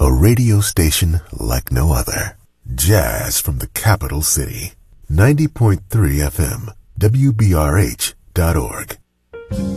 A radio station like no other. Jazz from the capital city. 90.3 FM. WBRH.org.